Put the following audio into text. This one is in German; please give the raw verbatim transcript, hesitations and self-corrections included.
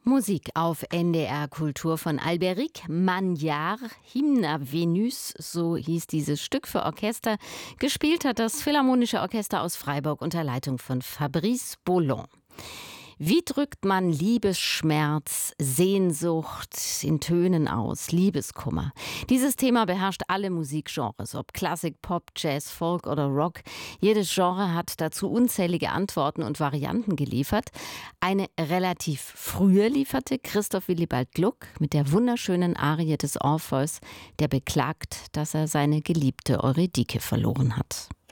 Musik auf N D R Kultur von Albéric Magnard, Hymne à Vénus, so hieß dieses Stück für Orchester. Gespielt hat das Philharmonische Orchester aus Freiburg unter Leitung von Fabrice Boulon. Wie drückt man Liebesschmerz, Sehnsucht in Tönen aus, Liebeskummer? Dieses Thema beherrscht alle Musikgenres, ob Klassik, Pop, Jazz, Folk oder Rock. Jedes Genre hat dazu unzählige Antworten und Varianten geliefert. Eine relativ frühe lieferte Christoph Willibald Gluck mit der wunderschönen Arie des Orpheus, der beklagt, dass er seine geliebte Eurydike verloren hat.